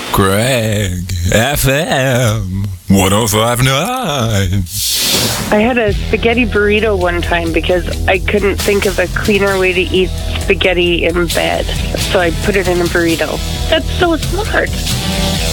Greg FM 1059. I had a spaghetti burrito one time because I couldn't think of a cleaner way to eat spaghetti in bed. So I put it in a burrito. That's so smart.